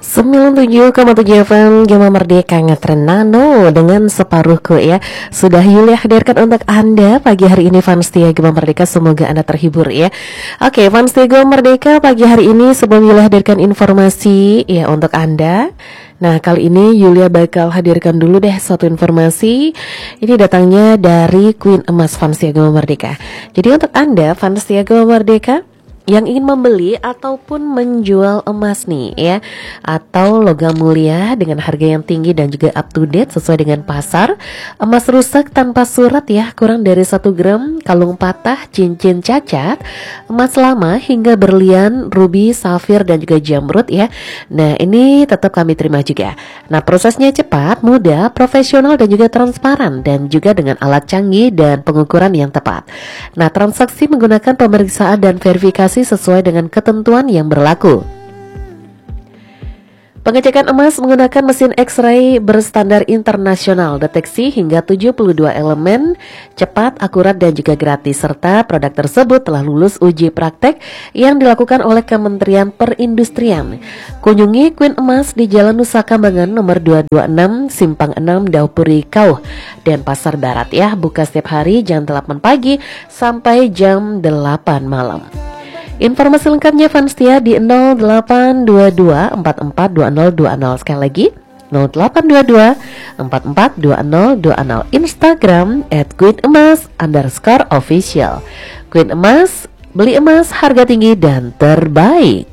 97,7 FM Gema Merdeka Ngetren Nano dengan separuhku ya. Sudah Yulia hadirkan untuk Anda pagi hari ini fans setia Gema Merdeka. Semoga Anda terhibur ya. Oke, fans setia Gema Merdeka pagi hari ini sebelum Yulia hadirkan informasi ya untuk Anda. Nah, kali ini Yulia bakal hadirkan dulu deh satu informasi. Ini datangnya dari Queen Emas fans setia Gema Merdeka. Jadi untuk Anda fans setia Gema Merdeka yang ingin membeli ataupun menjual emas nih ya, atau logam mulia dengan harga yang tinggi dan juga up to date sesuai dengan pasar, emas rusak tanpa surat ya, kurang dari 1 gram, kalung patah, cincin cacat, emas lama hingga berlian, ruby, safir dan juga jamrud ya. Nah, ini tetap kami terima juga. Nah, prosesnya cepat, mudah, profesional dan juga transparan, dan juga dengan alat canggih dan pengukuran yang tepat. Nah, transaksi menggunakan pemeriksaan dan verifikasi sesuai dengan ketentuan yang berlaku. Pengecekan emas menggunakan mesin X-ray berstandar internasional, deteksi hingga 72 elemen, cepat, akurat dan juga gratis, serta produk tersebut telah lulus uji praktek yang dilakukan oleh Kementerian Perindustrian. Kunjungi Queen Emas di Jalan Nusa Kambangan nomor 226 Simpang 6 Daupuri Kauh dan Pasar Barat ya. Buka setiap hari jam 8 pagi sampai jam 8 malam. Informasi lengkapnya fans setia di 0822442020. Sekali lagi 0822442020. Instagram @queenemas_official. Queen Emas, beli emas harga tinggi dan terbaik.